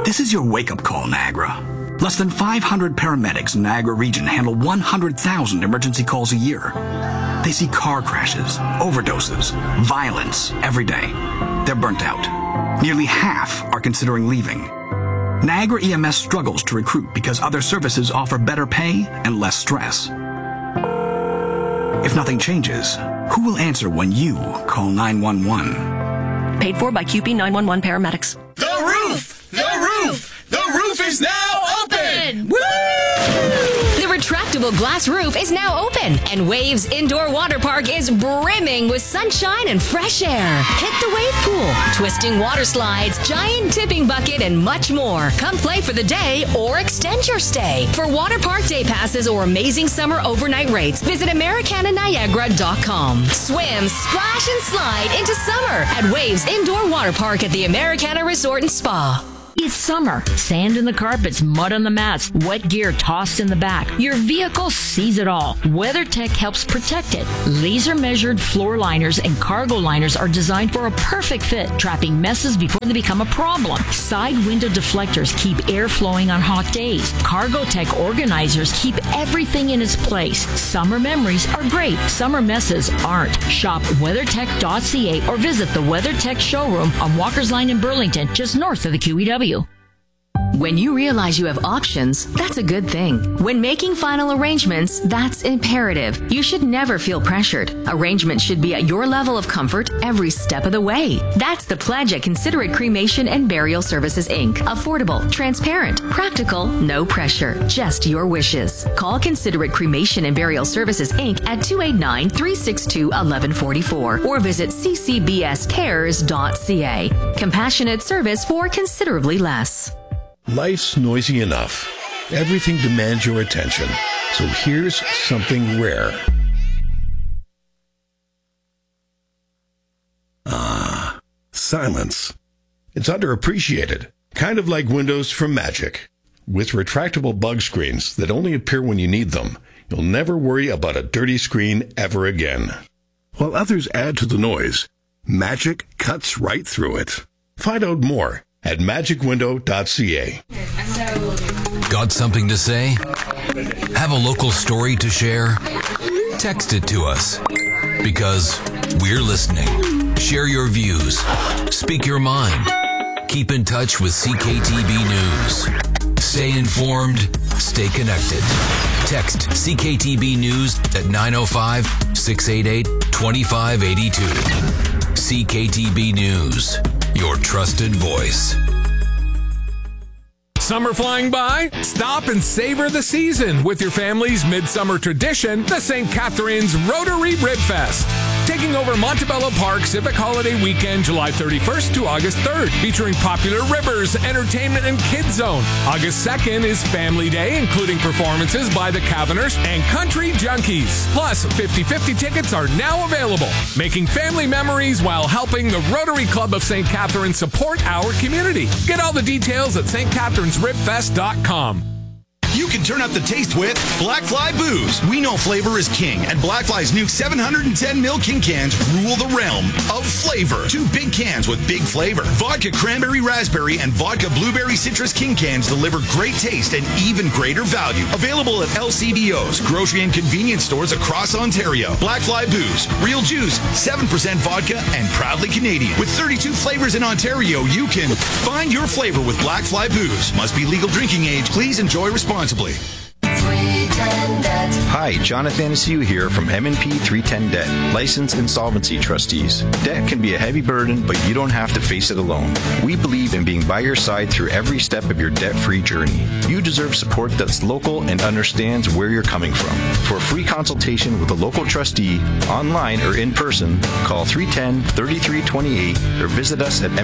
This is your wake-up call, Niagara. Less than 500 paramedics in Niagara region handle 100,000 emergency calls a year. They see car crashes, overdoses, violence every day. They're burnt out. Nearly half are considering leaving. Niagara EMS struggles to recruit because other services offer better pay and less stress. If nothing changes, who will answer when you call 911? Paid for by QP 911 paramedics. The roof! The roof! The roof is now open! Woo! The retractable glass roof is now open, and Waves Indoor Water Park is brimming with sunshine and fresh air. Hit the wave pool, twisting water slides, giant tipping bucket, and much more. Come play for the day or extend your stay. For water park day passes or amazing summer overnight rates, visit AmericanaNiagara.com. Swim, splash, and slide into summer at Waves Indoor Water Park at the Americana Resort and Spa. It's summer. Sand in the carpets, mud on the mats, wet gear tossed in the back. Your vehicle sees it all. WeatherTech helps protect it. Laser-measured floor liners and cargo liners are designed for a perfect fit, trapping messes before they become a problem. Side window deflectors keep air flowing on hot days. CargoTech organizers keep everything in its place. Summer memories are great. Summer messes aren't. Shop WeatherTech.ca or visit the WeatherTech showroom on Walker's Line in Burlington, just north of the QEW. When you realize you have options, that's a good thing. When making final arrangements, that's imperative. You should never feel pressured. Arrangements should be at your level of comfort every step of the way. That's the pledge at Considerate Cremation and Burial Services, Inc. Affordable, transparent, practical, no pressure, just your wishes. Call Considerate Cremation and Burial Services, Inc. at 289-362-1144 or visit ccbscares.ca. Compassionate service for considerably less. Life's noisy enough. Everything demands your attention. So here's something rare. Silence. It's underappreciated. Kind of like windows from Magic. With retractable bug screens that only appear when you need them, you'll never worry about a dirty screen ever again. While others add to the noise, Magic cuts right through it. Find out more at magicwindow.ca. Got something to say? Have a local story to share? Text it to us, because we're listening. Share your views. Speak your mind. Keep in touch with CKTB News. Stay informed. Stay connected. Text CKTB News at 905-688-2582. CKTB News. Your trusted voice. Summer flying by? Stop and savor the season with your family's midsummer tradition, the St. Catharines Rotary Rib Fest. Taking over Montebello Park Civic Holiday Weekend, July 31st to August 3rd, featuring popular ribbers, entertainment, and kids zone. August 2nd is Family Day, including performances by the Caverners and Country Junkies. Plus, 50/50 tickets are now available, making family memories while helping the Rotary Club of St. Catharines support our community. Get all the details at stcatharinesribfest.com. You can turn up the taste with Black Fly Booze. We know flavor is king, and Black Fly's new 710 ml King cans rule the realm of flavor. 2 big cans with big flavor. Vodka Cranberry Raspberry and Vodka Blueberry Citrus King cans deliver great taste and even greater value. Available at LCBOs, grocery and convenience stores across Ontario. Black Fly Booze, real juice, 7% vodka, and proudly Canadian. With 32 flavors in Ontario, you can find your flavor with Black Fly Booze. Must be legal drinking age. Please enjoy responsibly. Hi, Jonathan Anastasia here from M&P 310 Debt, licensed insolvency trustees. Debt can be a heavy burden, but you don't have to face it alone. We believe in being by your side through every step of your debt-free journey. You deserve support that's local and understands where you're coming from. For a free consultation with a local trustee, online or in person, call 310-3328 or visit us at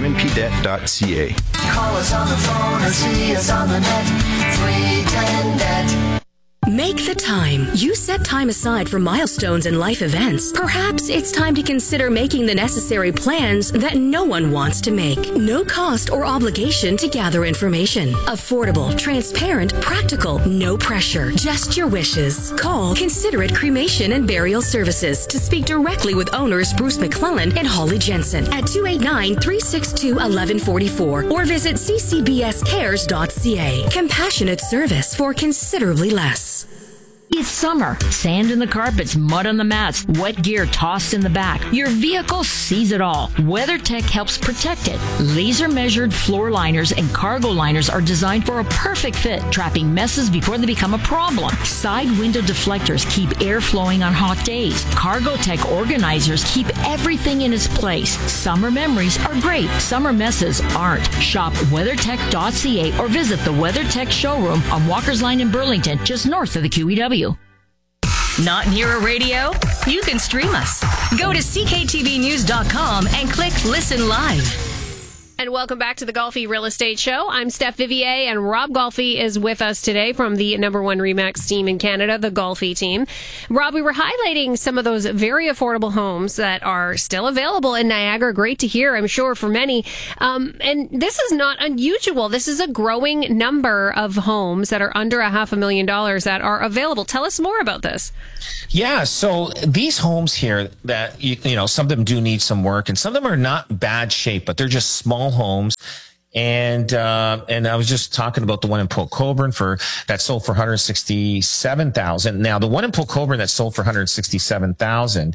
mnpdebt.ca. Call us on the phone or see us on the net. 310 Debt. Make the time. You set time aside for milestones and life events. Perhaps it's time to consider making the necessary plans that no one wants to make. No cost or obligation to gather information. Affordable, transparent, practical, no pressure. Just your wishes. Call Considerate Cremation and Burial Services to speak directly with owners Bruce McClellan and Holly Jensen at 289-362-1144 or visit ccbscares.ca. Compassionate service for considerably less. It's summer. Sand in the carpets, mud on the mats, wet gear tossed in the back. Your vehicle sees it all. WeatherTech helps protect it. Laser-measured floor liners and cargo liners are designed for a perfect fit, trapping messes before they become a problem. Side window deflectors keep air flowing on hot days. Cargotech organizers keep everything in its place. Summer memories are great. Summer messes aren't. Shop WeatherTech.ca or visit the WeatherTech showroom on Walker's Line in Burlington, just north of the QEW. Not near a radio? You can stream us. Go to cktvnews.com and click Listen Live. And welcome back to the Golfi Real Estate Show. I'm Steph Vivier, and Rob Golfi is with us today from the number one RE/MAX team in Canada, the Golfi team. Rob, we were highlighting some of those very affordable homes that are still available in Niagara. Great to hear, I'm sure, for many. And this is not unusual. This is a growing number of homes that are under $500,000 that are available. Tell us more about this. Yeah, so these homes here that, you know, some of them do need some work, and some of them are not bad shape, but they're just small homes. And I was just talking about the one in Port Colborne that sold for $167,000. Now, the one in Port Colborne that sold for $167,000,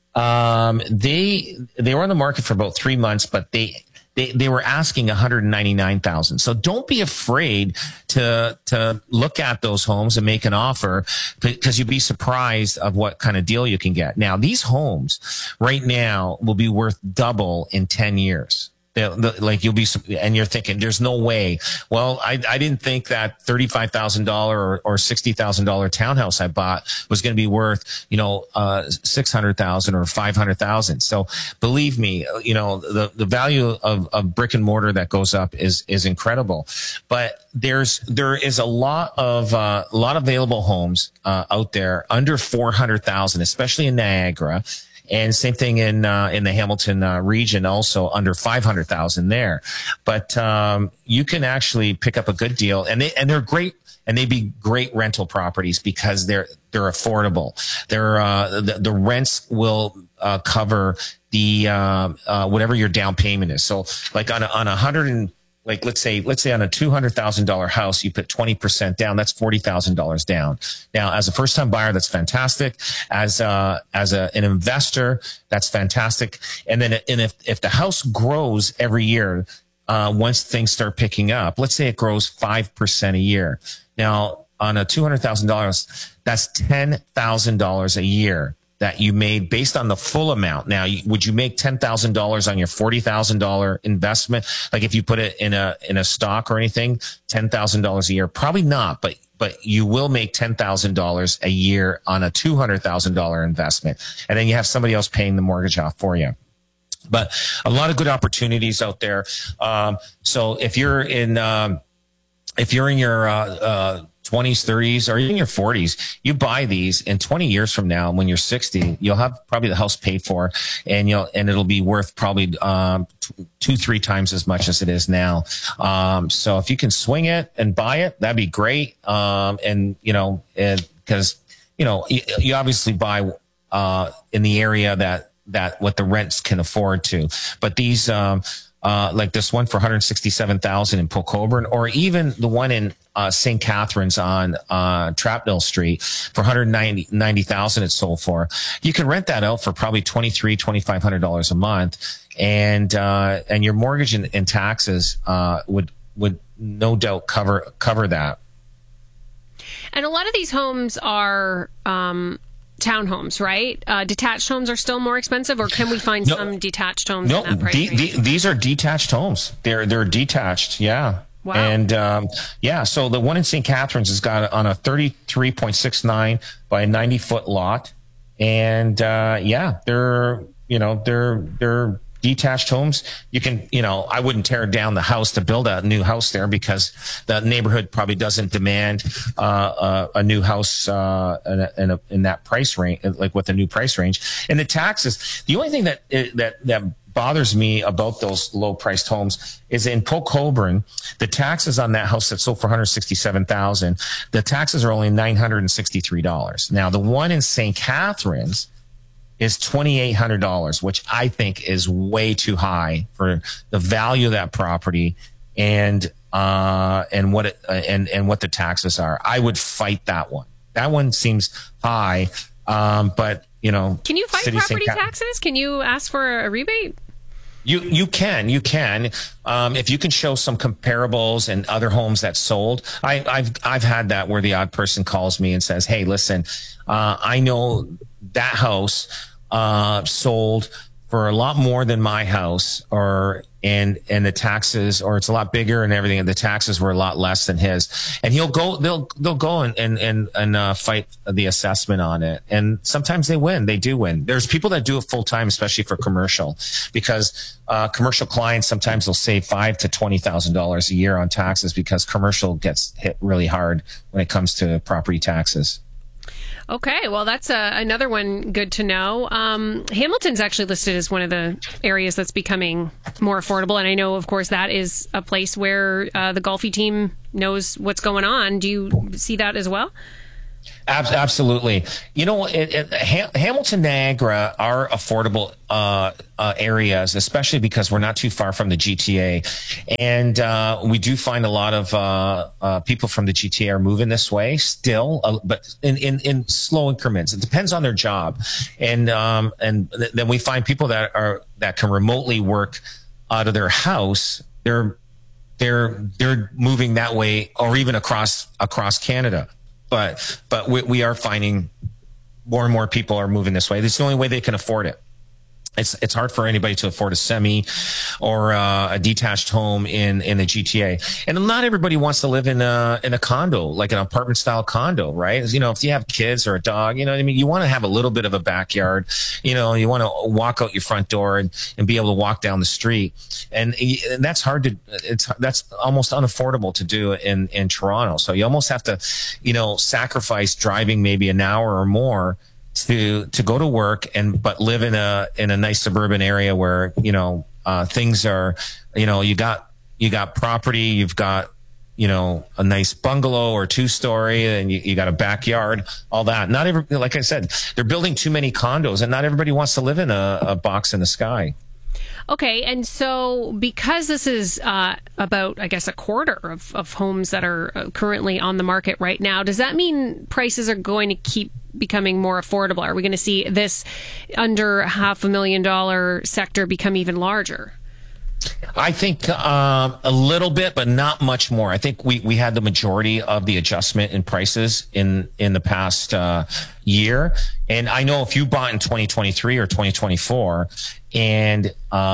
they were on the market for about 3 months, but they were asking $199,000. So don't be afraid to look at those homes and make an offer, because you'll be surprised of what kind of deal you can get. Now, these homes right now will be worth double in 10 years. Like you'll be, and you're thinking, there's no way. Well, I didn't think that $35,000 or $60,000 townhouse I bought was going to be worth, $600,000 or $500,000. So believe me, the value of brick and mortar that goes up is incredible. But there is a lot of available homes out there under $400,000, especially in Niagara. And same thing in the Hamilton region, also under $500,000 there. But you can actually pick up a good deal, and they're great, and they'd be great rental properties because they're affordable. The rents will cover the whatever your down payment is. So like on let's say on a $200,000 house, you put 20% down. That's $40,000 down. Now, as a first-time buyer, that's fantastic. As an investor, that's fantastic. And then, if the house grows every year, once things start picking up, let's say it grows 5% a year. Now, on a $200,000, that's $10,000 a year that you made based on the full amount. Now, would you make $10,000 on your $40,000 investment? Like if you put it in a stock or anything, $10,000 a year? Probably not, but you will make $10,000 a year on a $200,000 investment. And then you have somebody else paying the mortgage off for you. But a lot of good opportunities out there. So if you're in your 20s, 30s, or even your 40s, you buy these, and 20 years from now, when you're 60, you'll have probably the house paid for, and it'll be worth probably 2-3 times as much as it is now. So if you can swing it and buy it, that'd be great. And because you obviously buy in the area that what the rents can afford to, but these like this one for $167,000 in Port Colborne, or even the one in St. Catharines on Trapnell Street for $190,000 it sold for. You can rent that out for probably $2,500 a month, and your mortgage and taxes would no doubt cover that. And a lot of these homes are townhomes, right? Detached homes are still more expensive, or can we find some detached homes in that price range? These are detached homes. They're detached, yeah. Wow. And so the one in St. Catharines has got on a 33.69 by a 90-foot lot, and they're detached homes, you can, I wouldn't tear down the house to build a new house there, because the neighborhood probably doesn't demand a new house in that price range, like with the new price range. And the taxes, the only thing that bothers me about those low priced homes is in Polk Holborn, the taxes on that house that sold for $167,000, the taxes are only $963. Now the one in St. Catharines is $2,800, which I think is way too high for the value of that property and what the taxes are. I would fight that one. That one seems high, but can you fight property taxes? Can you ask for a rebate? You can. If you can show some comparables and other homes that sold. I've had that where the odd person calls me and says, "Hey, listen, I know that house sold for a lot more than my house, and the taxes, or it's a lot bigger and everything, and the taxes were a lot less than his." And they'll go and fight the assessment on it. And sometimes they win. They do win. There's people that do it full time, especially for commercial, because commercial clients, sometimes they'll save $5,000 to $20,000 a year on taxes, because commercial gets hit really hard when it comes to property taxes. Okay, well, that's another one good to know. Hamilton's actually listed as one of the areas that's becoming more affordable. And I know, of course, that is a place where the Golfi team knows what's going on. Do you see that as well? Absolutely. Hamilton, Niagara are affordable areas, especially because we're not too far from the GTA. And we do find a lot of people from the GTA are moving this way still, but in slow increments. It depends on their job. And then we find people that can remotely work out of their house. They're moving that way, or even across Canada. But we are finding more and more people are moving this way. It's the only way they can afford it. It's hard for anybody to afford a semi or a detached home in the GTA. And not everybody wants to live in a condo, like an apartment style condo, right? If you have kids or a dog, you want to have a little bit of a backyard. You want to walk out your front door and be able to walk down the street. And that's that's almost unaffordable to do in Toronto. So you almost have to, sacrifice driving maybe an hour or more to go to work but live in a nice suburban area where things are, you got property, you've got a nice bungalow or 2-story, and you got a backyard, all that. Like I said, they're building too many condos, and not everybody wants to live in a box in the sky. Okay, and so because this is about, I guess, a quarter of homes that are currently on the market right now, does that mean prices are going to keep becoming more affordable? Are we going to see this under $500,000 sector become even larger? I think a little bit, but not much more. I think we had the majority of the adjustment in prices in the past year. And I know if you bought in 2023 or 2024 and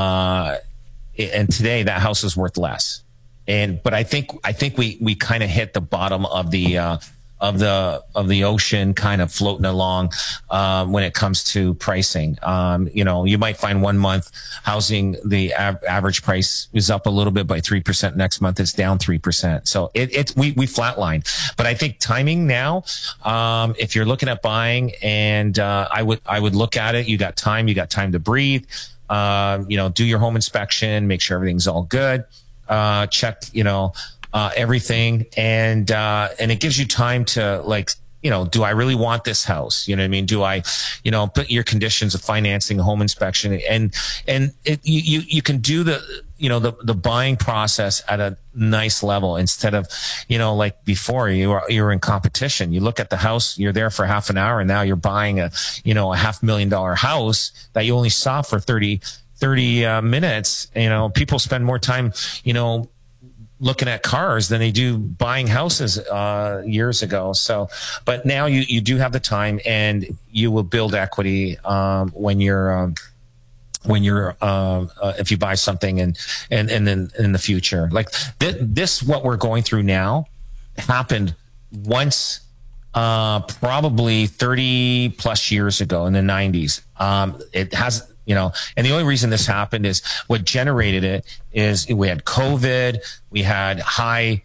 today that house is worth less. But I think we kind of hit the bottom of the ocean, kind of floating along when it comes to pricing. You might find 1 month housing, the average price is up a little bit by 3%. Next month it's down 3%. So we flatline. But I think timing now, if you're looking at buying, and I would look at it. You got time to breathe. Do your home inspection, make sure everything's all good. Check, everything. And it gives you time to do I really want this house? You know what I mean? Do I, put your conditions of financing, home inspection, and you can do the buying process at a nice level instead of, like before you were in competition. You look at the house, you're there for half an hour, and now you're buying a $500,000 house that you only saw for 30 minutes. People spend more time, looking at cars than they do buying houses years ago. So, but now you do have the time, and you will build equity when you're if you buy something and then in the future. Like this what we're going through now happened once probably 30 plus years ago in the 90s. And the only reason this happened is what generated it is we had COVID, we had high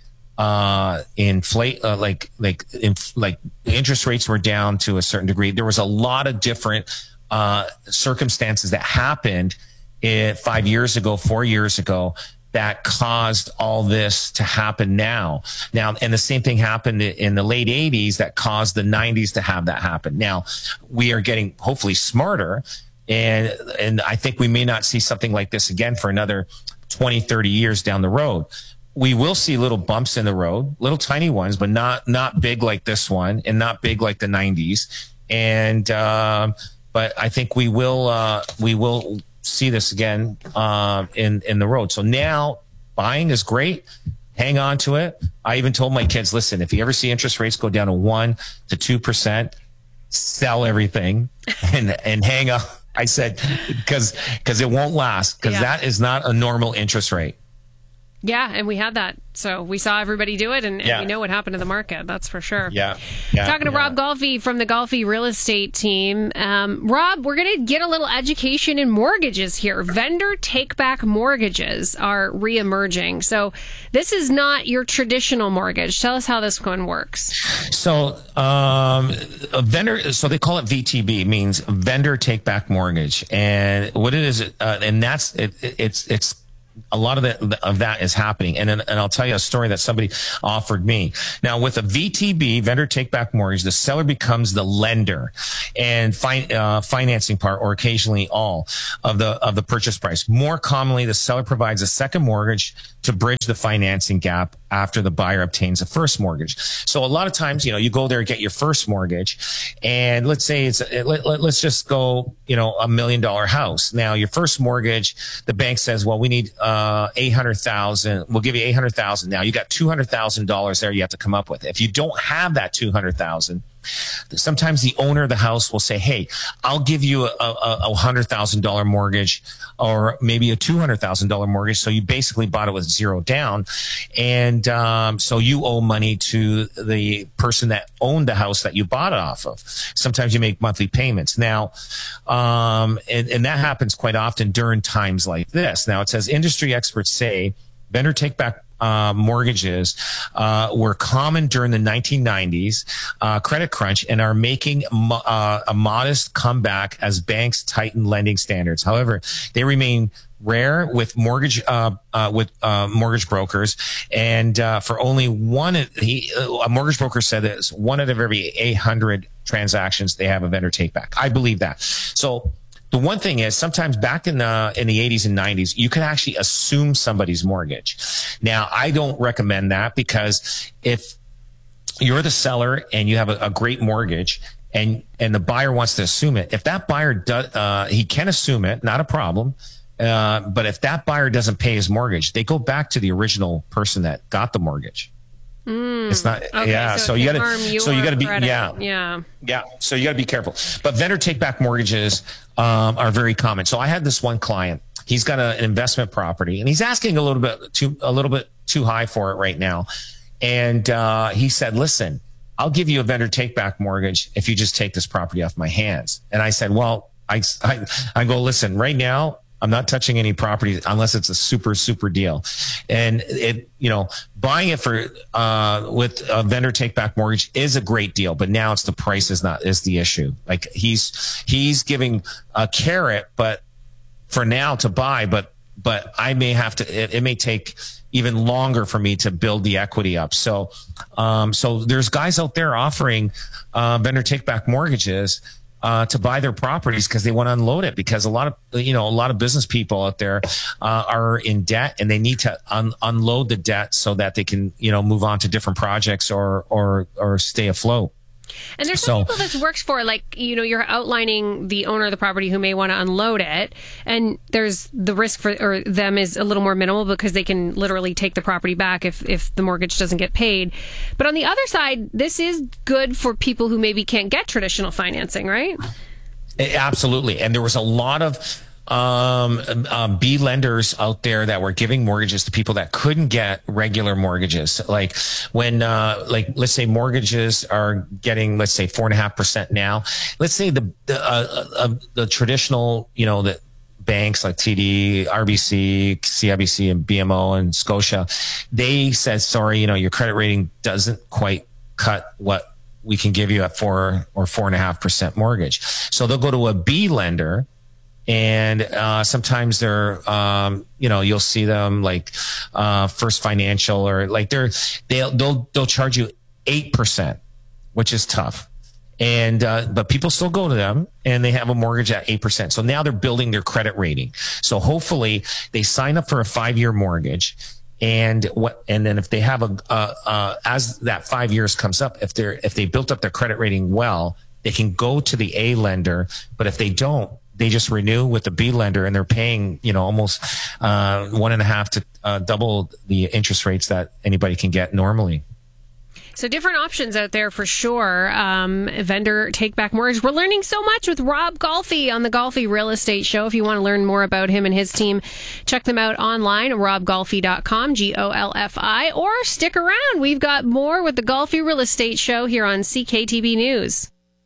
interest rates were down to a certain degree. There was a lot of different circumstances that happened 5 years ago, 4 years ago, that caused all this to happen now. And the same thing happened in the late 80s that caused the 90s to have that happen. Now, we are getting hopefully smarter, and I think we may not see something like this again for another 20, 30 years down the road. We will see little bumps in the road, little tiny ones, but not big like this one and not big like the 90s. And but I think we will see this again in the road. So now buying is great. Hang on to it. I even told my kids, listen, if you ever see interest rates go down to 1% to 2%, sell everything and hang on. I said, because it won't last, because that is not a normal interest rate. Yeah, and we had that. So we saw everybody do it, and we know what happened to the market. That's for sure. Yeah. Talking to Rob Golfi from the Golfi Real Estate Team. Rob, we're going to get a little education in mortgages here. Vendor take-back mortgages are reemerging. So this is not your traditional mortgage. Tell us how this one works. So a vendor, so they call it VTB, means vendor take-back mortgage. And what it is, and that's it's a lot of that is happening. And I'll tell you a story that somebody offered me. Now, with a VTB, vendor take-back mortgage, the seller becomes the lender and financing part, or occasionally all of the purchase price. More commonly, the seller provides a second mortgage to bridge the financing gap after the buyer obtains a first mortgage. So a lot of times, you go there and get your first mortgage, and let's say let's just go, $1 million house. Now, your first mortgage, the bank says, well, we need $800,000. We'll give you $800,000. Now you got $200,000 there you have to come up with. If you don't have that $200,000, sometimes the owner of the house will say, hey, I'll give you a $100,000 mortgage, or maybe a $200,000 mortgage. So you basically bought it with zero down. And so you owe money to the person that owned the house that you bought it off of. Sometimes you make monthly payments. Now, and that happens quite often during times like this. Now, it says industry experts say vendor take-back mortgages were common during the 1990s credit crunch, and are making a modest comeback as banks tighten lending standards. However, they remain rare with mortgage brokers, and for only a mortgage broker said that 1 out of every 800 transactions they have a vendor take back. I believe that. So the one thing is, sometimes back in the 80s and 90s, you could actually assume somebody's mortgage. Now, I don't recommend that, because if you're the seller and you have a great mortgage and the buyer wants to assume it, if that buyer does, he can assume it, not a problem. But if that buyer doesn't pay his mortgage, they go back to the original person that got the mortgage. It's not, okay, so you gotta be, yeah. So you gotta be careful. But vendor take back mortgages, are very common. So I had this one client, he's got an investment property, and he's asking a little bit too high for it right now. And, he said, listen, I'll give you a vendor take back mortgage if you just take this property off my hands. And I said, well, I go, listen, right now, I'm not touching any property unless it's a super, super deal. And buying it for, with a vendor take back mortgage is a great deal, but now it's the price is the issue. Like he's giving a carrot, but for now to buy, but I may have to, it may take even longer for me to build the equity up. So there's guys out there offering, vendor take back mortgages, to buy their properties because they want to unload it, because a lot of business people out there are in debt, and they need to unload the debt so that they can move on to different projects or stay afloat. And there's some people this works for, like, you're outlining the owner of the property who may want to unload it, and there's the risk for them is a little more minimal because they can literally take the property back if the mortgage doesn't get paid. But on the other side, this is good for people who maybe can't get traditional financing, right? Absolutely. And there was a lot of B lenders out there that were giving mortgages to people that couldn't get regular mortgages. Like when, let's say mortgages are getting, let's say 4.5% now. Let's say the traditional, banks like TD, RBC, CIBC, and BMO and Scotia, they said, sorry, your credit rating doesn't quite cut what we can give you at 4 or 4.5% mortgage. So they'll go to a B lender. And sometimes they're, you'll see them like First Financial, or like they'll charge you 8%, which is tough. And but people still go to them, and they have a mortgage at 8%. So now they're building their credit rating. So hopefully they sign up for a 5-year mortgage. And then if they have as that 5 years comes up, if they built up their credit rating well, they can go to the A lender. But if they don't, they just renew with the B lender, and they're paying, almost 1.5 to double the interest rates that anybody can get normally. So different options out there for sure. Vendor take-back mortgage. We're learning so much with Rob Golfi on the Golfi Real Estate Show. If you want to learn more about him and his team, check them out online at robgolfi.com, GOLFI, or stick around. We've got more with the Golfi Real Estate Show here on CKTB News.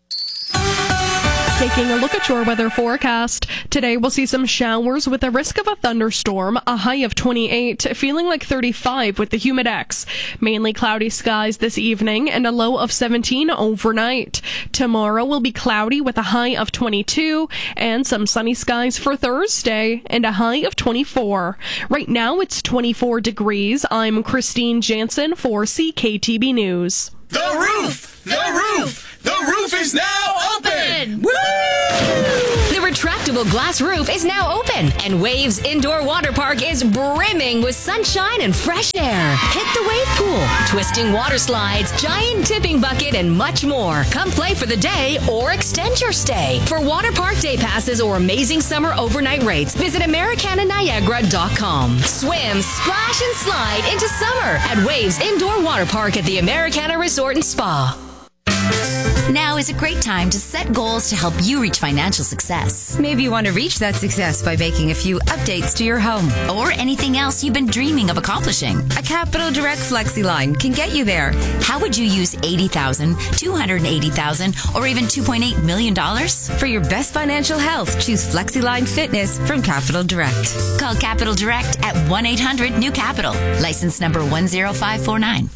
Taking a look at your weather forecast. Today we'll see some showers with a risk of a thunderstorm, a high of 28, feeling like 35 with the Humidex. Mainly cloudy skies this evening and a low of 17 overnight. Tomorrow will be cloudy with a high of 22 and some sunny skies for Thursday and a high of 24. Right now it's 24 degrees. I'm Christine Jansen for CKTB News. The roof! The roof! The roof is now open! Woo! The retractable glass roof is now open, and Waves Indoor Water Park is brimming with sunshine and fresh air. Hit the wave pool, twisting water slides, giant tipping bucket, and much more. Come play for the day or extend your stay. For water park day passes or amazing summer overnight rates, visit AmericanaNiagara.com. Swim, splash, and slide into summer at Waves Indoor Water Park at the Americana Resort and Spa. Now is a great time to set goals to help you reach financial success. Maybe you want to reach that success by making a few updates to your home. Or anything else you've been dreaming of accomplishing. A Capital Direct FlexiLine can get you there. How would you use $80,000, $280,000, or even $2.8 million? For your best financial health, choose FlexiLine Fitness from Capital Direct. Call Capital Direct at 1-800-NEW-CAPITAL. License number 10549.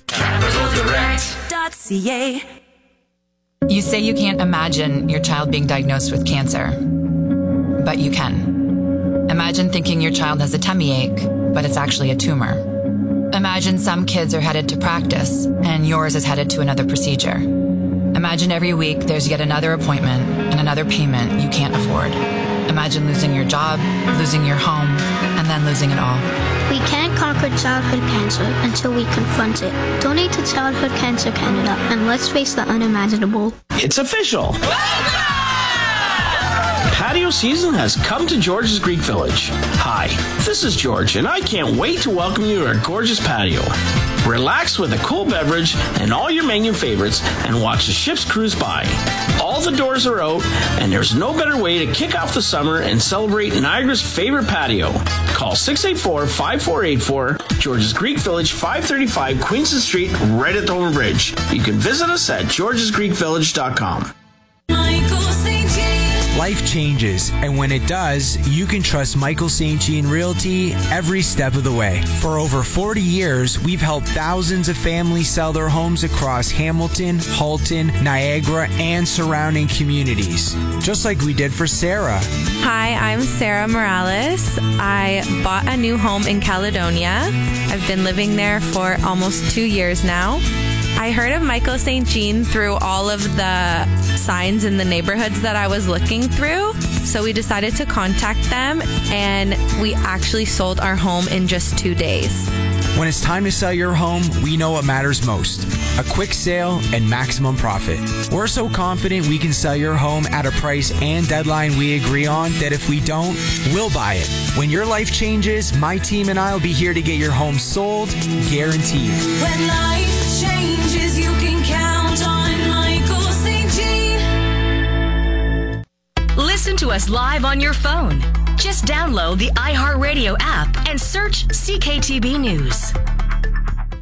CapitalDirect.ca. You say you can't imagine your child being diagnosed with cancer, but you can. Imagine thinking your child has a tummy ache, but it's actually a tumor. Imagine some kids are headed to practice, and yours is headed to another procedure. Imagine every week there's yet another appointment and another payment you can't afford. Imagine losing your job, losing your home, and then losing it all. We can't conquer childhood cancer until we confront it. Donate to Childhood Cancer Canada and let's face the unimaginable. It's official! Patio season has come to George's Greek Village. Hi, this is George, and I can't wait to welcome you to our gorgeous patio. Relax with a cool beverage and all your menu favorites and watch the ships cruise by. All the doors are out, and there's no better way to kick off the summer and celebrate Niagara's favorite patio. Call 684-5484, George's Greek Village, 535 Queenston Street, right at Thornton Bridge. You can visit us at georgesgreekvillage.com. Life changes, and when it does, you can trust Michael St. Jean Realty every step of the way. For over 40 years, we've helped thousands of families sell their homes across Hamilton, Halton, Niagara, and surrounding communities. Just like we did for Sarah. Hi, I'm Sarah Morales. I bought a new home in Caledonia. I've been living there for almost 2 years now. I heard of Michael St. Jean through all of the signs in the neighborhoods that I was looking through. So we decided to contact them, and we actually sold our home in just 2 days. When it's time to sell your home, we know what matters most. A quick sale and maximum profit. We're so confident we can sell your home at a price and deadline we agree on that if we don't, we'll buy it. When your life changes, my team and I will be here to get your home sold, guaranteed. When life changes, you can count on Michael St. Jean. Listen to us live on your phone. Just download the iHeartRadio app and search CKTB News.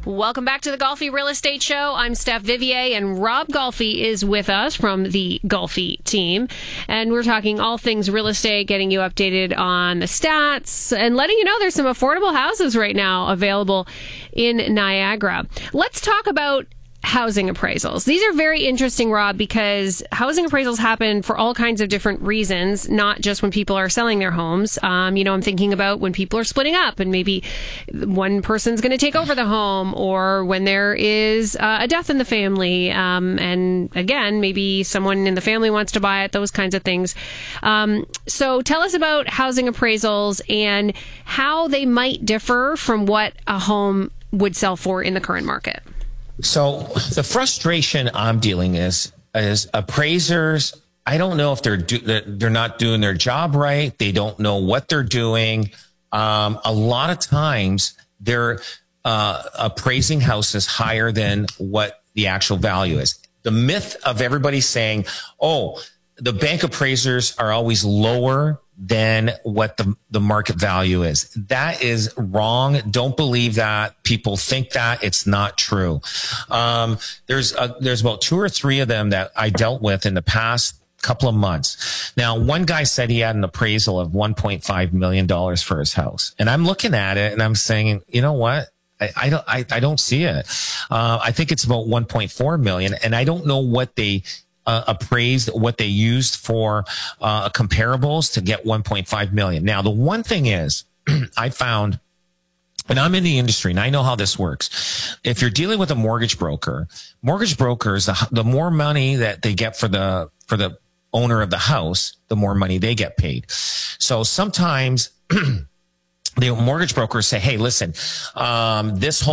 Welcome back to the Golfy Real Estate Show. I'm Steph Vivier, and Rob Golfy is with us from the Golfy team. And we're talking all things real estate, getting you updated on the stats, and letting you know there's some affordable houses right now available in Niagara. Let's talk about housing appraisals. These are very interesting, Rob, because housing appraisals happen for all kinds of different reasons, not just when people are selling their homes. I'm thinking about when people are splitting up and maybe one person's going to take over the home, or when there is a death in the family. And again, maybe someone in the family wants to buy it, those kinds of things. So tell us about housing appraisals and how they might differ from what a home would sell for in the current market. So the frustration I'm dealing is appraisers. I don't know if they're not doing their job right. They don't know what they're doing. A lot of times they're appraising houses higher than what the actual value is. The myth of everybody saying, "Oh, the bank appraisers are always lower than what the market value is." That is wrong. Don't believe that. People think that. It's not true. There's about 2 or 3 of them that I dealt with in the past couple of months. Now, one guy said he had an appraisal of $1.5 million for his house. And I'm looking at it and I'm saying, you know what? I don't see it. I think it's about 1.4 million. And I don't know what they appraised, what they used for comparables to get 1.5 million. Now, the one thing is, I found, and I'm in the industry and I know how this works. If you're dealing with a mortgage brokers, the more money that they get for the owner of the house, the more money they get paid. So sometimes the mortgage brokers say, "Hey, listen, this whole